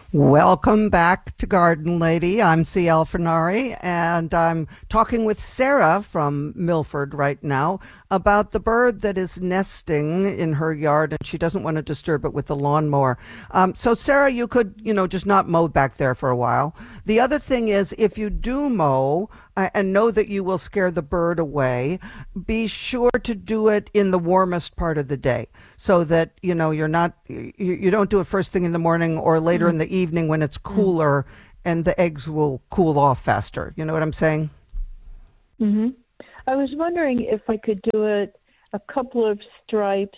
Welcome back to Garden Lady. I'm C.L. Fernari, and I'm talking with Sarah from Milford right now about the bird that is nesting in her yard, and she doesn't want to disturb it with the lawnmower. So, Sarah, you could, just not mow back there for a while. The other thing is, if you do mow and know that you will scare the bird away, be sure to do it in the warmest part of the day, so that you're not you don't do it first thing in the morning or later in the evening when it's cooler, and the eggs will cool off faster. You know what I'm saying? Mm-hmm. I was wondering if I could do it a couple of stripes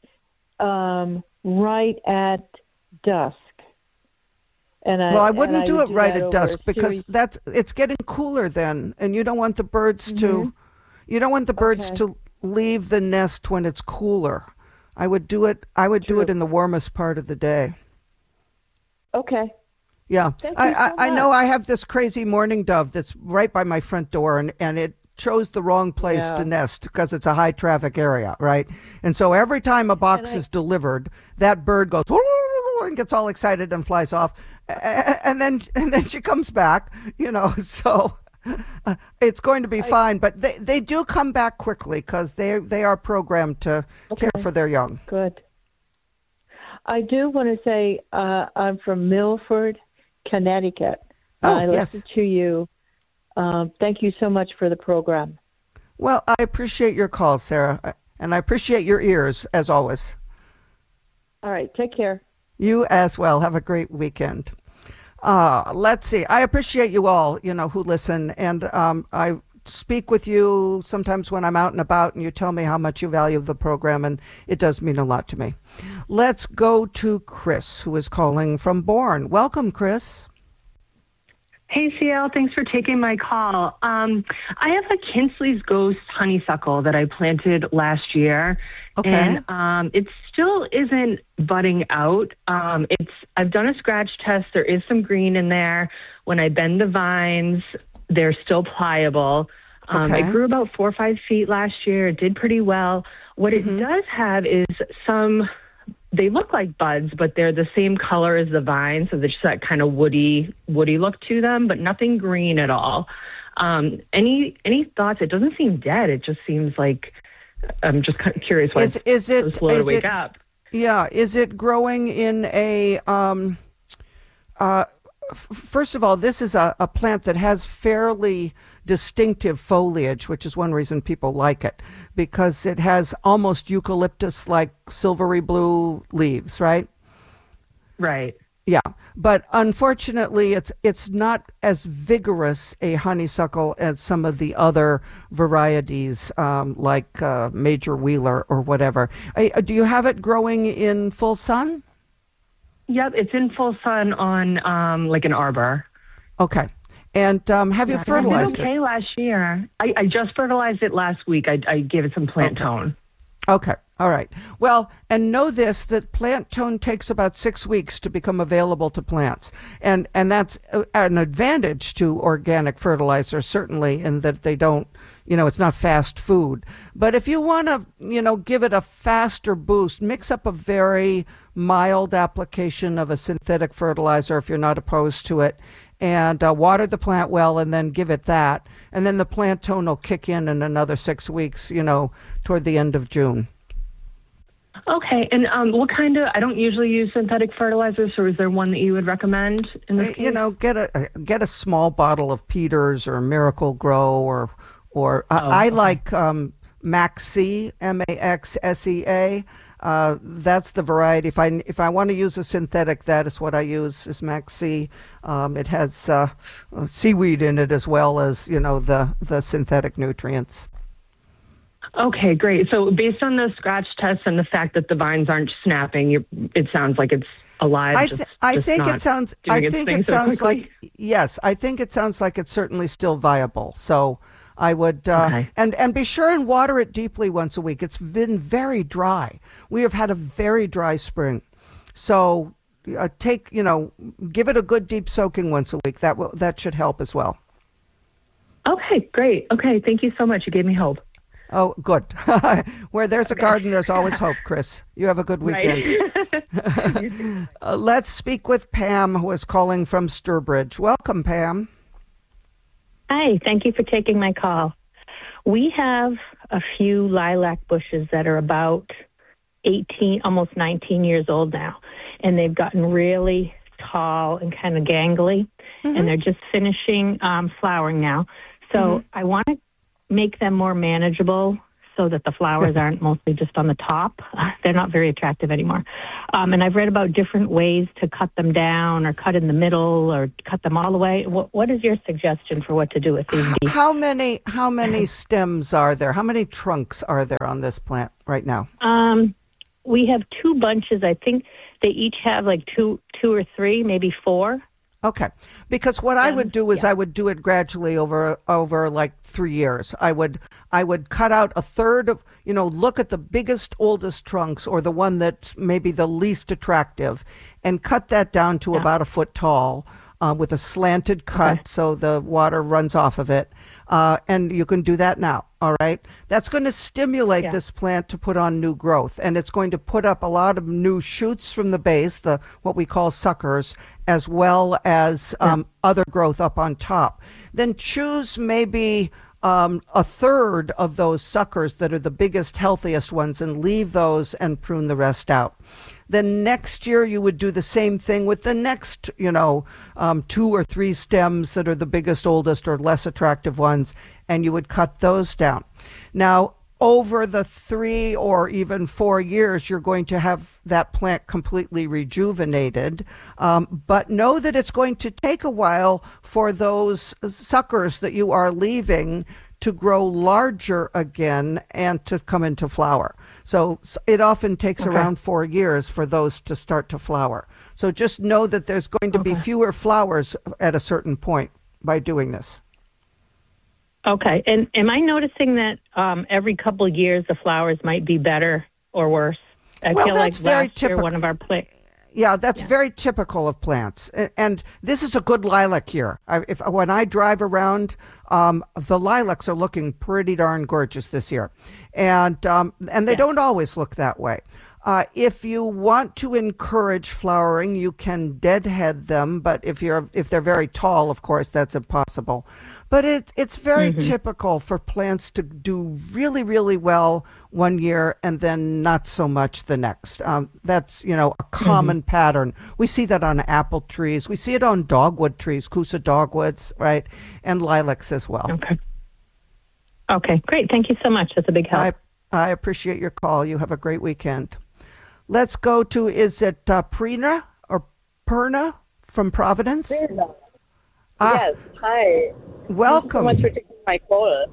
right at dusk. I wouldn't do it right at dusk because it's getting cooler then, and you don't want the birds to leave the nest when it's cooler. I would do it in the warmest part of the day. Okay. Yeah. Thank you so much. I know I have this crazy mourning dove that's right by my front door, and it chose the wrong place to nest because it's a high traffic area, right? And so every time a box is delivered, that bird goes and gets all excited and flies off, and then she comes back, so it's going to be fine. But they do come back quickly because they are programmed to care for their young. Good. I do want to say I'm from Milford, Connecticut. I listen to you. Thank you so much for the program. Well, I appreciate your call, Sarah, and I appreciate your ears, as always. All right. Take care. You as well. Have a great weekend. Let's see. I appreciate you all, who listen, and I speak with you sometimes when I'm out and about, and you tell me how much you value the program, and it does mean a lot to me. Let's go to Chris, who is calling from Bourne. Welcome, Chris. Hey, CL, thanks for taking my call. I have a Kinsley's Ghost honeysuckle that I planted last year. Okay. And it still isn't budding out. I've done a scratch test. There is some green in there. When I bend the vines, they're still pliable. It grew about 4 or 5 feet last year. It did pretty well. What it does have is they look like buds, but they're the same color as the vine, so there's just that kind of woody look to them, but nothing green at all. Any thoughts? It doesn't seem dead. It just seems like I'm just kind of curious why it's so slow to wake up. Yeah, is it growing in a first of all, this is a plant that has fairly distinctive foliage, which is one reason people like it, because it has almost eucalyptus-like silvery blue leaves, right? Right. Yeah, but unfortunately, it's not as vigorous a honeysuckle as some of the other varieties, like Major Wheeler or whatever. Do you have it growing in full sun? Yep, it's in full sun on like an arbor. Okay. And have you fertilized it? Okay, last year. I just fertilized it last week. I gave it some plant tone. Okay. All right. Well, and know this, that plant tone takes about 6 weeks to become available to plants. And that's an advantage to organic fertilizer, certainly, in that they don't, it's not fast food. But if you want to, give it a faster boost, mix up a very mild application of a synthetic fertilizer if you're not opposed to it, and water the plant well, and then give it that. And then the plant tone will kick in another 6 weeks, toward the end of June. Okay, and what kind of? I don't usually use synthetic fertilizers, so is there one that you would recommend in this case? Get a small bottle of Peters or Miracle Grow, I like Maxea, Maxsea. That's the variety. If I want to use a synthetic, that is what I use, is Maxea. It has seaweed in it as well as the synthetic nutrients. Okay, great. So based on the scratch test and the fact that the vines aren't snapping, it sounds like it's alive. I think it sounds like it's certainly still viable. So I would and be sure and water it deeply once a week. It's been very dry. We have had a very dry spring, so give it a good deep soaking once a week. That should help as well. Okay, great. Okay, thank you so much. You gave me hope. Oh, good. Where there's a garden, there's always hope, Chris. You have a good weekend. Right. Let's speak with Pam, who is calling from Sturbridge. Welcome, Pam. Hi, thank you for taking my call. We have a few lilac bushes that are about 18, almost 19 years old now, and they've gotten really tall and kind of gangly, and they're just finishing flowering now. So I want to make them more manageable so that the flowers aren't mostly just on the top. They're not very attractive anymore. And I've read about different ways to cut them down or cut in the middle or cut them all the way. What is your suggestion for what to do with these? How many stems are there? How many trunks are there on this plant right now? We have 2 bunches. I think they each have like two or three, maybe 4. Okay, because what I would do is I would do it gradually over like 3 years. I would cut out a third of, look at the biggest, oldest trunks or the one that's maybe the least attractive, and cut that down to about a foot tall with a slanted cut so the water runs off of it. And you can do that now. All right. That's going to stimulate this plant to put on new growth, and it's going to put up a lot of new shoots from the base, what we call suckers, as well as other growth up on top. Then choose maybe a third of those suckers that are the biggest, healthiest ones, and leave those and prune the rest out. Then next year you would do the same thing with the next, 2 or 3 stems that are the biggest, oldest, or less attractive ones, and you would cut those down. Now, over the 3 or even 4 years, you're going to have that plant completely rejuvenated. But know that it's going to take a while for those suckers that you are leaving to grow larger again and to come into flower. So it often takes around 4 years for those to start to flower. So just know that there's going to be fewer flowers at a certain point by doing this. Okay. And am I noticing that every couple of years the flowers might be better or worse? I feel like last year one of our plants. Yeah, that's very typical of plants. And this is a good lilac year. When I drive around, the lilacs are looking pretty darn gorgeous this year. And they don't always look that way. If you want to encourage flowering, you can deadhead them, but if they're very tall, of course, that's impossible. But it's very typical for plants to do really, really well one year and then not so much the next. That's, a common pattern. We see that on apple trees. We see it on dogwood trees, Kousa dogwoods, right? And lilacs as well. Okay, great. Thank you so much. That's a big help. I appreciate your call. You have a great weekend. Let's go to, is it Prina or Perna from Providence? Prina. Yes, hi. Welcome. Thank you so much for taking my call.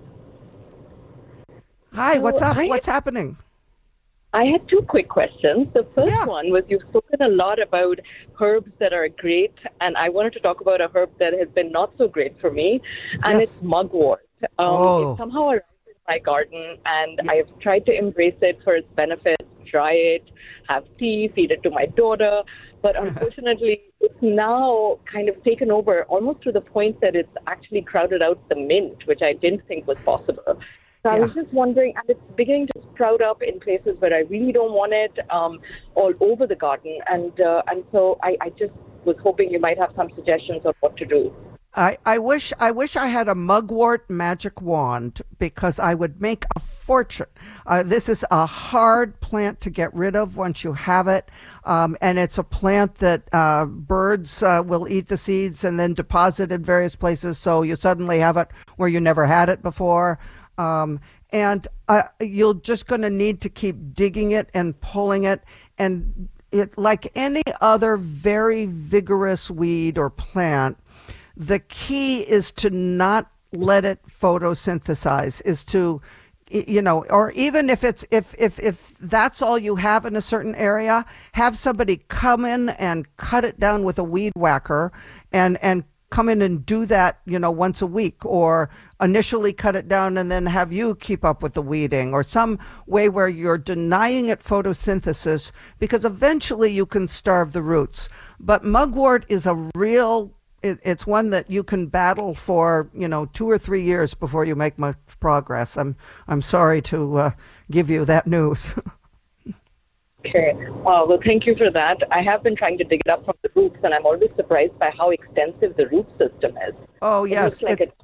Hi, what's up? What's happening? I had 2 quick questions. The first one was, you've spoken a lot about herbs that are great, and I wanted to talk about a herb that has been not so great for me, and it's mugwort. It's somehow around in my garden, and I've tried to embrace it for its benefits, dry it, have tea, feed it to my daughter, but unfortunately it's now kind of taken over almost to the point that it's actually crowded out the mint, which I didn't think was possible. So I was just wondering, and it's beginning to sprout up in places where I really don't want it, all over the garden, and so I just was hoping you might have some suggestions on what to do. I wish I had a mugwort magic wand, because I would make a fortune. This is a hard plant to get rid of once you have it, and it's a plant that birds will eat the seeds and then deposit in various places, so you suddenly have it where you never had it before. And you're just going to need to keep digging it and pulling it, and it, like any other very vigorous weed or plant, the key is to not let it photosynthesize, is to, or even if it's if that's all you have in a certain area, have somebody come in and cut it down with a weed whacker, and come in and do that, once a week, or initially cut it down and then have you keep up with the weeding, or some way where you're denying it photosynthesis, because eventually you can starve the roots. But mugwort is a real it's one that you can battle for, 2 or 3 years before you make much progress. I'm sorry to give you that news. Okay. Well, thank you for that. I have been trying to dig it up from the roots, and I'm always surprised by how extensive the root system is. Oh, yes.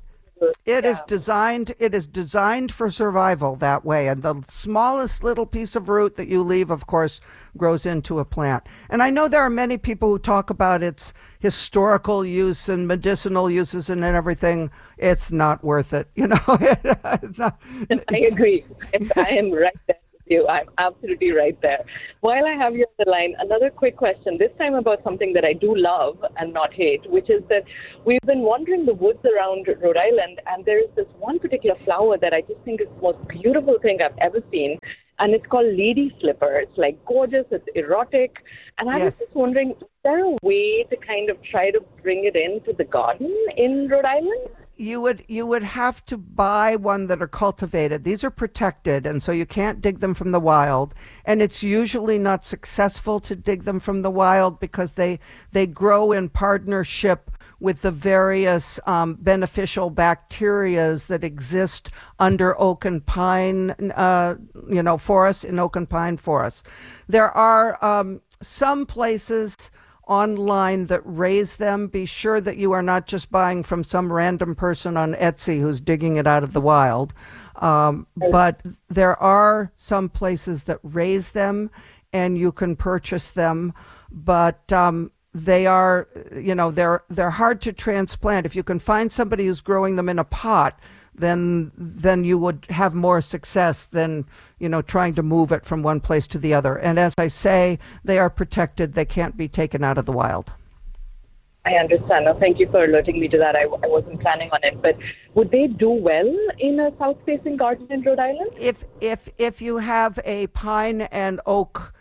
It yeah. is designed. It is designed for survival that way, and the smallest little piece of root that you leave, of course, grows into a plant. And I know there are many people who talk about its historical use and medicinal uses and everything. It's not worth it, It's not, I agree. I am right there with you. I'm absolutely right there. While I have you on the line, another quick question. This time about something that I do love and not hate, which is that we've been wandering the woods around Rhode Island, and there is this one particular flower that I just think is the most beautiful thing I've ever seen. And it's called lady slipper. It's like gorgeous, it's erotic. And I was just wondering, is there a way to kind of try to bring it into the garden in Rhode Island? You would have to buy one that are cultivated. These are protected, and so you can't dig them from the wild. And it's usually not successful to dig them from the wild because they grow in partnership with the various beneficial bacterias that exist under oak and pine, forests, in oak and pine forests. There are some places online that raise them. Be sure that you are not just buying from some random person on Etsy who's digging it out of the wild. But there are some places that raise them, and you can purchase them. But they are, they're hard to transplant. If you can find somebody who's growing them in a pot, then you would have more success than, trying to move it from one place to the other. And as I say, they are protected. They can't be taken out of the wild. I understand. Now, thank you for alerting me to that. I wasn't planning on it. But would they do well in a south-facing garden in Rhode Island? If you have a pine and oak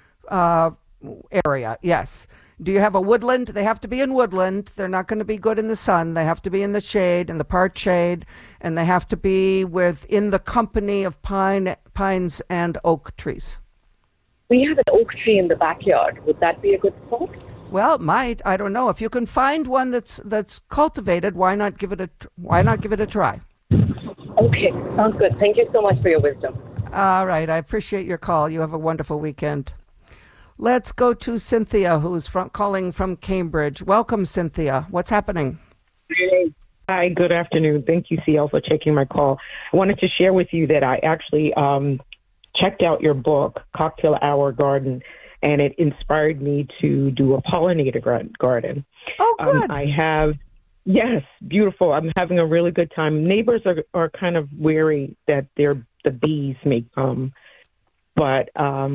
area, yes. Do you have a woodland? They have to be in woodland. They're not going to be good in the sun. They have to be in the shade, in the part shade, and they have to be within the company of pines and oak trees. We have an oak tree in the backyard. Would that be a good spot? Well, it might. I don't know. If you can find one that's cultivated, why not give it a try? Okay, sounds good. Thank you so much for your wisdom. All right. I appreciate your call. You have a wonderful weekend. Let's go to Cynthia, who's calling from Cambridge. Welcome, Cynthia. What's happening? Hi, good afternoon. Thank you, CL, for taking my call. I wanted to share with you that I actually checked out your book, Cocktail Hour Garden, and it inspired me to do a pollinator garden. Oh, good. Yes, beautiful. I'm having a really good time. Neighbors are kind of wary that the bees may come, but...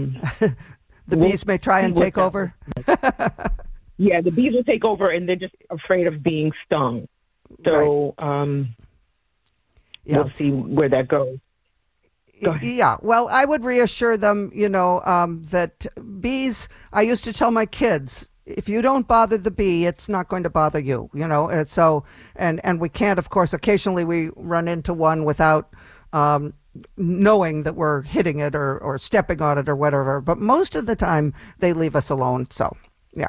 The bees may try and take over? Yeah, the bees will take over, and they're just afraid of being stung. So we'll see where that goes. Go ahead. Yeah, well, I would reassure them, that bees, I used to tell my kids, if you don't bother the bee, it's not going to bother you, And so, and we can't, of course, occasionally we run into one without... knowing that we're hitting it or stepping on it or whatever. But most of the time, they leave us alone. So, yeah.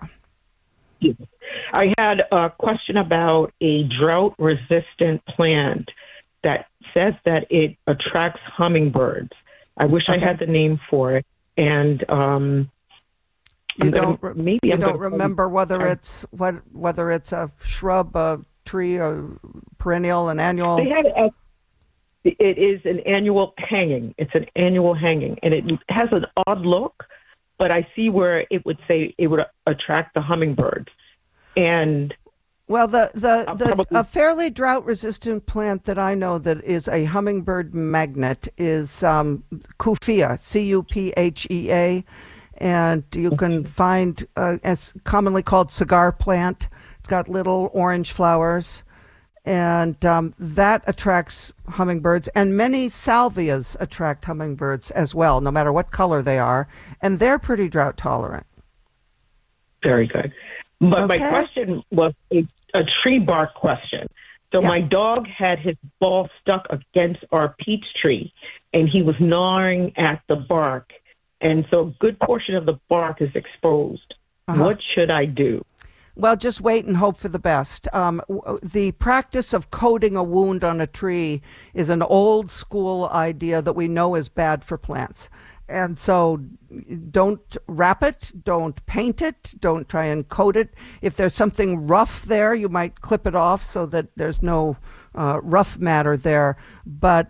I had a question about a drought-resistant plant that says that it attracts hummingbirds. I wish I had the name for it. And you don't remember whether it's a shrub, a tree, a perennial, an annual? It is an annual hanging. It's an annual hanging, and it has an odd look, but I see where it would say it would attract the hummingbirds. And well, a fairly drought-resistant plant that I know that is a hummingbird magnet is Cuphea, Cuphea, and you can find it's commonly called cigar plant. It's got little orange flowers. And that attracts hummingbirds, and many salvias attract hummingbirds as well, no matter what color they are, and they're pretty drought tolerant. Very good. But my question was a tree bark question. So my dog had his ball stuck against our peach tree, and he was gnawing at the bark, and so a good portion of the bark is exposed. What should I do? Well, just wait and hope for the best. The practice of coating a wound on a tree is an old school idea that we know is bad for plants. And so don't wrap it, don't paint it, don't try and coat it. If there's something rough there, you might clip it off so that there's no rough matter there. But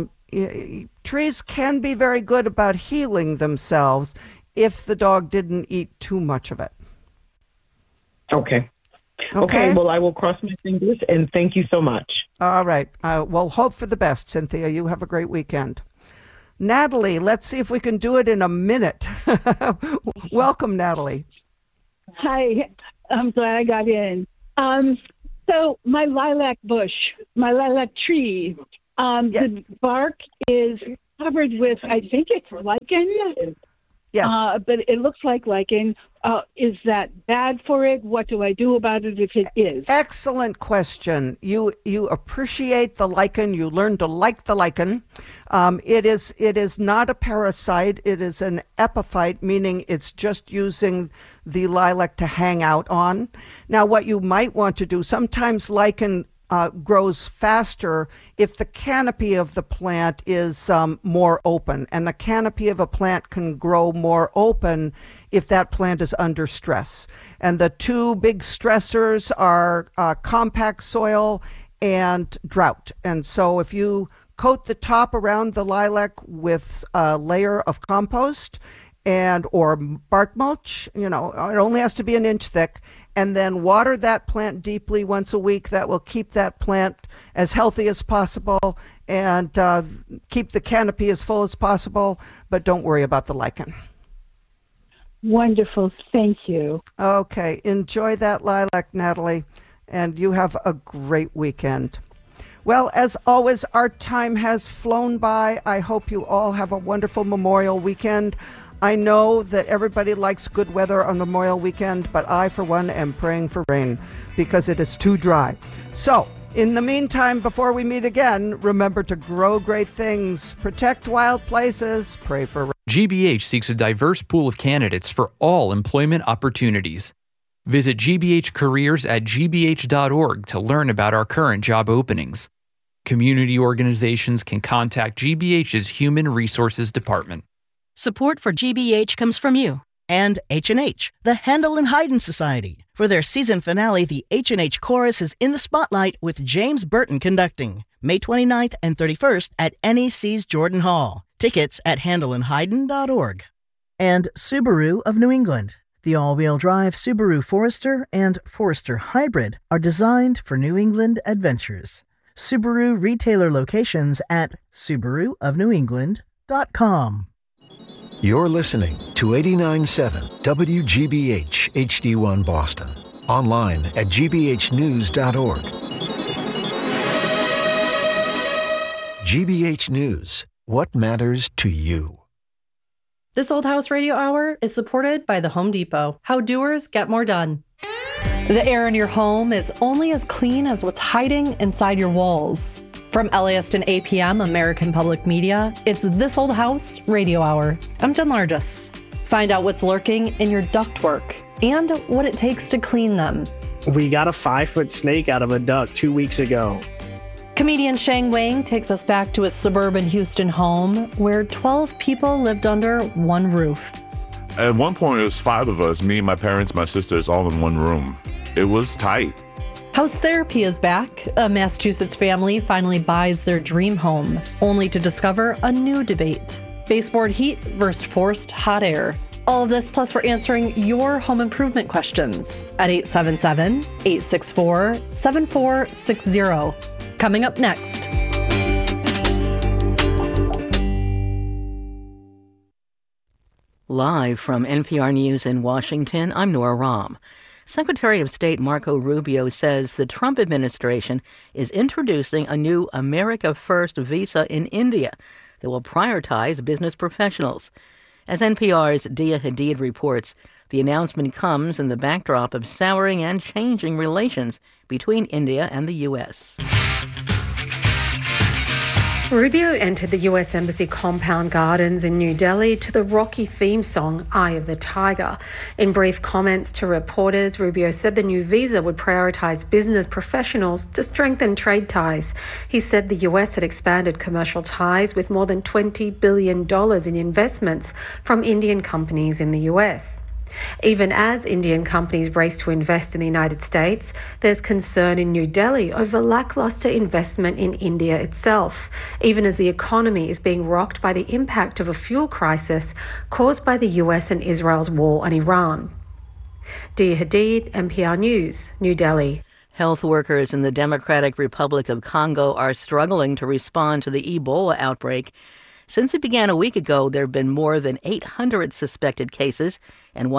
trees can be very good about healing themselves if the dog didn't eat too much of it. Okay. Well, I will cross my fingers, and thank you so much. All right. Well, hope for the best, Cynthia. You have a great weekend. Natalie, let's see if we can do it in a minute. Welcome, Natalie. Hi. I'm glad I got in. So my lilac tree, the bark is covered with, I think it's lichen. Yes. But it looks like lichen. Is that bad for it? What do I do about it if it is? Excellent question. You appreciate the lichen. You learn to like the lichen. It is not a parasite. It is an epiphyte, meaning it's just using the lilac to hang out on. Now, what you might want to do, sometimes lichen grows faster if the canopy of the plant is more open. And the canopy of a plant can grow more open if that plant is under stress. And the two big stressors are compact soil and drought. And so if you coat the top around the lilac with a layer of compost or bark mulch, it only has to be an inch thick, and then water that plant deeply once a week. That will keep that plant as healthy as possible and keep the canopy as full as possible, but don't worry about the lichen. Wonderful. Thank you. Okay. Enjoy that lilac, Natalie, and you have a great weekend. Well, as always, our time has flown by. I hope you all have a wonderful Memorial weekend. I know that everybody likes good weather on Memorial weekend, but I, for one, am praying for rain because it is too dry. So, in the meantime, before we meet again, remember to grow great things, protect wild places, pray for rain. GBH seeks a diverse pool of candidates for all employment opportunities. Visit GBH Careers at gbh.org to learn about our current job openings. Community organizations can contact GBH's Human Resources Department. Support for GBH comes from you. And H&H, the Handel and Haydn Society. For their season finale, the H&H Chorus is in the spotlight with James Burton conducting, May 29th and 31st at NEC's Jordan Hall. Tickets at handelandhaydn.org. And Subaru of New England. The all-wheel drive Subaru Forester and Forester Hybrid are designed for New England adventures. Subaru retailer locations at subaruofnewengland.com. You're listening to 89.7 WGBH HD1 Boston. Online at gbhnews.org. GBH News. What matters to you? This Old House Radio Hour is supported by the Home Depot. How doers get more done. The air in your home is only as clean as what's hiding inside your walls. From LAist and APM, American Public Media, it's This Old House Radio Hour. I'm Jen Largis. Find out what's lurking in your ductwork and what it takes to clean them. We got a 5-foot snake out of a duct 2 weeks ago. Comedian Shang Wang takes us back to a suburban Houston home where 12 people lived under one roof. At one point, it was 5 of us, me, my parents, my sisters, all in one room. It was tight. House therapy is back. A Massachusetts family finally buys their dream home, only to discover a new debate. Baseboard heat versus forced hot air. All of this, plus we're answering your home improvement questions at 877-864-7460. Coming up next. Live from NPR News in Washington, I'm Nora Rahm. Secretary of State Marco Rubio says the Trump administration is introducing a new America First visa in India that will prioritize business professionals. As NPR's Dia Hadid reports, the announcement comes in the backdrop of souring and changing relations between India and the U.S. Rubio entered the US Embassy compound gardens in New Delhi to the Rocky theme song, Eye of the Tiger. In brief comments to reporters, Rubio said the new visa would prioritize business professionals to strengthen trade ties. He said the US had expanded commercial ties with more than $20 billion in investments from Indian companies in the US. Even as Indian companies race to invest in the United States, there's concern in New Delhi over lackluster investment in India itself, even as the economy is being rocked by the impact of a fuel crisis caused by the US and Israel's war on Iran. Dia Hadid, NPR News, New Delhi. Health workers in the Democratic Republic of Congo are struggling to respond to the Ebola outbreak. Since it began a week ago, there have been more than 800 suspected cases and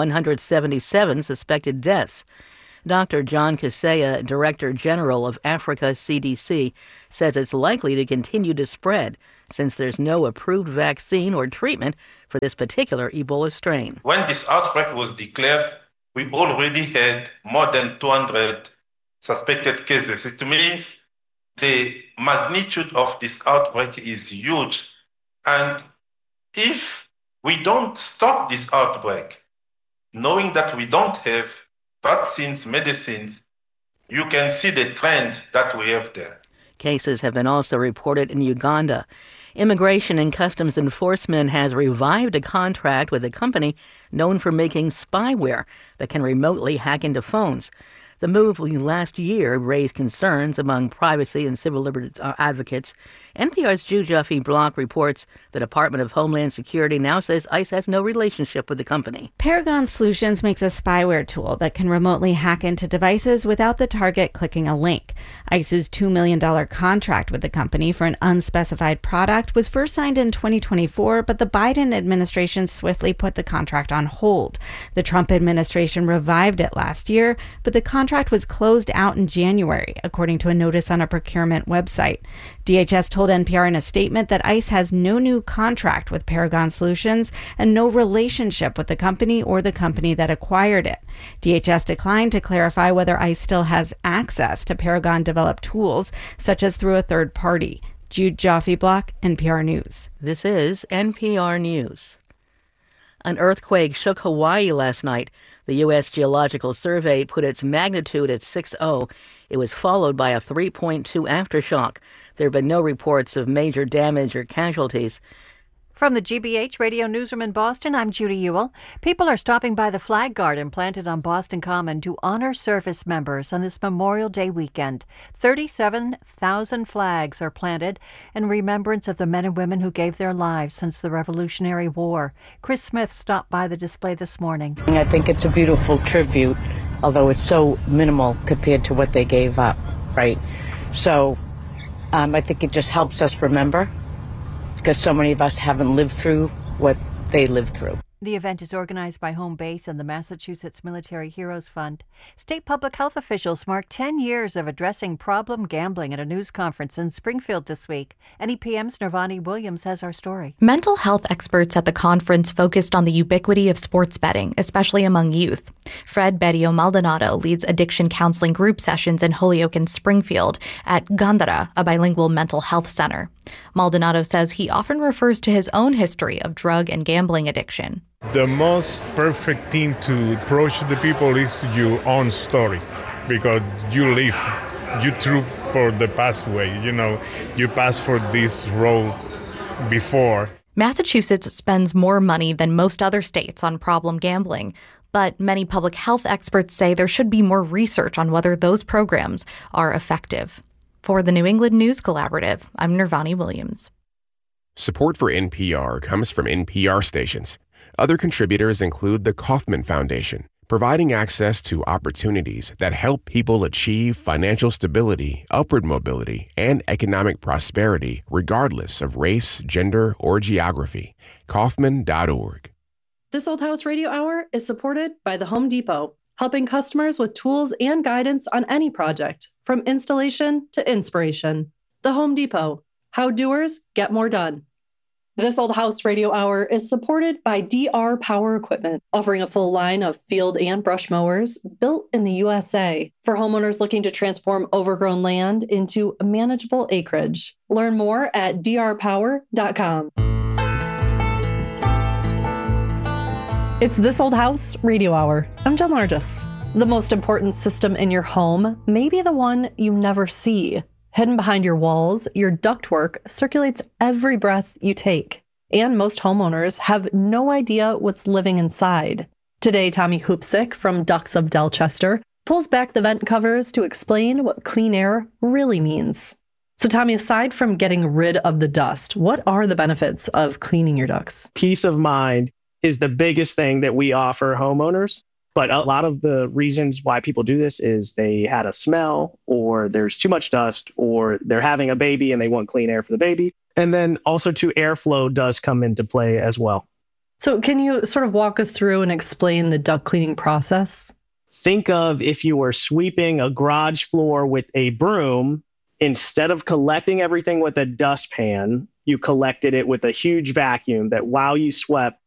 177 suspected deaths. Dr. John Kaseya, Director General of Africa CDC, says it's likely to continue to spread since there's no approved vaccine or treatment for this particular Ebola strain. When this outbreak was declared, we already had more than 200 suspected cases. It means the magnitude of this outbreak is huge. And if we don't stop this outbreak, knowing that we don't have vaccines, medicines, you can see the trend that we have there. Cases have been also reported in Uganda. Immigration and Customs Enforcement has revived a contract with a company known for making spyware that can remotely hack into phones. The move last year raised concerns among privacy and civil liberties advocates. NPR's Ju Juffe Block reports the Department of Homeland Security now says ICE has no relationship with the company. Paragon Solutions makes a spyware tool that can remotely hack into devices without the target clicking a link. ICE's $2 million contract with the company for an unspecified product was first signed in 2024, but the Biden administration swiftly put the contract on hold. The Trump administration revived it last year, but the contract was closed out in January, according to a notice on a procurement website. DHS told NPR in a statement that ICE has no new contract with Paragon Solutions and no relationship with the company or the company that acquired it. DHS declined to clarify whether ICE still has access to Paragon-developed tools, such as through a third party. Jude Joffe Block, NPR News. This is NPR News. An earthquake shook Hawaii last night. The U.S. Geological Survey put its magnitude at 6.0. It was followed by a 3.2 aftershock. There have been no reports of major damage or casualties. From the GBH Radio Newsroom in Boston, I'm Judy Ewell. People are stopping by the flag garden planted on Boston Common to honor service members on this Memorial Day weekend. 37,000 flags are planted in remembrance of the men and women who gave their lives since the Revolutionary War. Chris Smith stopped by the display this morning. I think it's a beautiful tribute, although it's so minimal compared to what they gave up, right? So I think it just helps us remember, because so many of us haven't lived through what they lived through. The event is organized by Home Base and the Massachusetts Military Heroes Fund. State public health officials mark 10 years of addressing problem gambling at a news conference in Springfield this week. NEPM's Nirvani Williams has our story. Mental health experts at the conference focused on the ubiquity of sports betting, especially among youth. Fred Bedio Maldonado leads addiction counseling group sessions in Holyoke and Springfield at Gandhara, a bilingual mental health center. Maldonado says he often refers to his own history of drug and gambling addiction. The most perfect thing to approach the people is your own story, because you live, you through for the pathway, you pass for this road before. Massachusetts spends more money than most other states on problem gambling, but many public health experts say there should be more research on whether those programs are effective. For the New England News Collaborative, I'm Nirvani Williams. Support for NPR comes from NPR stations. Other contributors include the Kauffman Foundation, providing access to opportunities that help people achieve financial stability, upward mobility, and economic prosperity regardless of race, gender, or geography. Kauffman.org. This Old House Radio Hour is supported by the Home Depot, helping customers with tools and guidance on any project, from installation to inspiration. The Home Depot, how doers get more done. This Old House Radio Hour is supported by DR Power Equipment, offering a full line of field and brush mowers built in the USA for homeowners looking to transform overgrown land into manageable acreage. Learn more at drpower.com. It's This Old House Radio Hour. I'm Jen Largis. The most important system in your home may be the one you never see. Hidden behind your walls, your ductwork circulates every breath you take. And most homeowners have no idea what's living inside. Today, Tommy Hoopsick from Ducts of Delchester pulls back the vent covers to explain what clean air really means. So Tommy, aside from getting rid of the dust, what are the benefits of cleaning your ducts? Peace of mind is the biggest thing that we offer homeowners. But a lot of the reasons why people do this is they had a smell, or there's too much dust, or they're having a baby and they want clean air for the baby. And then also too, airflow does come into play as well. So can you sort of walk us through and explain the duct cleaning process? Think of if you were sweeping a garage floor with a broom, instead of collecting everything with a dustpan, you collected it with a huge vacuum that while you swept,